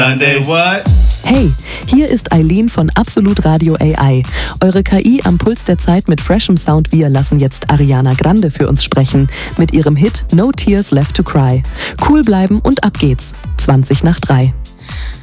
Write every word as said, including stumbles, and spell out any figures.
Sunday what? Hey, hier ist Eileen von Absolut Radio A I. Eure K I am Puls der Zeit mit freshem Sound. Wir lassen jetzt Ariana Grande für uns sprechen mit ihrem Hit No Tears Left to Cry. Cool bleiben und ab geht's. zwanzig nach drei.